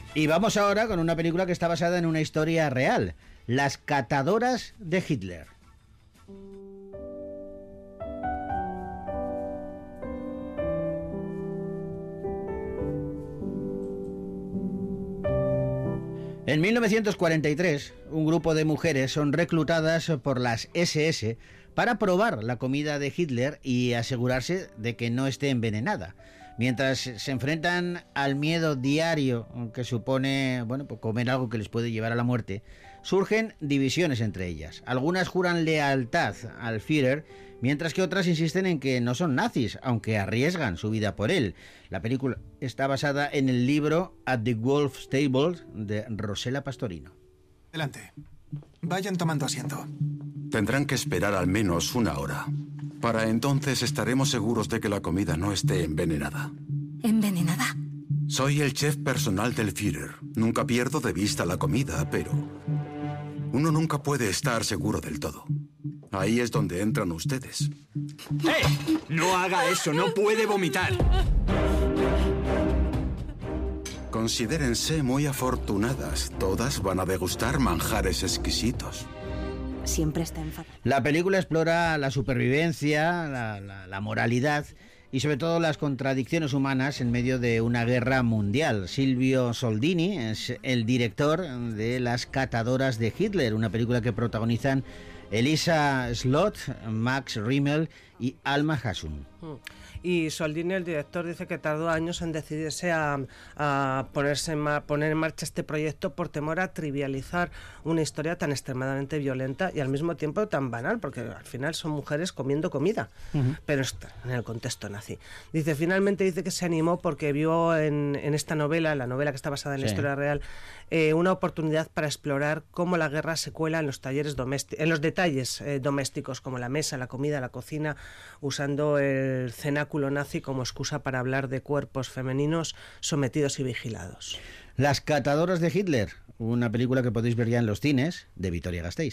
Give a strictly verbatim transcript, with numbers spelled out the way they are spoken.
Y vamos ahora con una película que está basada en una historia real, Las catadoras de Hitler. En mil novecientos cuarenta y tres, un grupo de mujeres son reclutadas por las ese ese para probar la comida de Hitler y asegurarse de que no esté envenenada. Mientras se enfrentan al miedo diario que supone, bueno, pues comer algo que les puede llevar a la muerte, surgen divisiones entre ellas. Algunas juran lealtad al Führer, mientras que otras insisten en que no son nazis, aunque arriesgan su vida por él. La película está basada en el libro At the Wolf Stable de Rossella Pastorino. Adelante. Vayan tomando asiento. Tendrán que esperar al menos una hora. Para entonces estaremos seguros de que la comida no esté envenenada. ¿Envenenada? Soy el chef personal del Führer. Nunca pierdo de vista la comida, pero uno nunca puede estar seguro del todo. Ahí es donde entran ustedes. ¡Eh! No haga eso, no puede vomitar. Considérense muy afortunadas. Todas van a degustar manjares exquisitos. Siempre está enfadada. La película explora la supervivencia, la, la, la moralidad y sobre todo las contradicciones humanas en medio de una guerra mundial. Silvio Soldini es el director de Las catadoras de Hitler, una película que protagonizan Elisa Slott, Max Rimmel y Alma Hasum. Y Soldini, el director, dice que tardó años en decidirse a, a ponerse en ma, poner en marcha este proyecto por temor a trivializar una historia tan extremadamente violenta y al mismo tiempo tan banal, porque al final son mujeres comiendo comida, uh-huh. pero está en el contexto nazi. Dice, finalmente dice que se animó porque vio en, en esta novela, la novela que está basada en sí. la historia real, eh, una oportunidad para explorar cómo la guerra se cuela en los talleres domésticos, en los detalles eh, domésticos, como la mesa, la comida, la cocina, usando el cenáculo nazi como excusa para hablar de cuerpos femeninos sometidos y vigilados. Las catadoras de Hitler, una película que podéis ver ya en los cines de Vitoria-Gasteiz.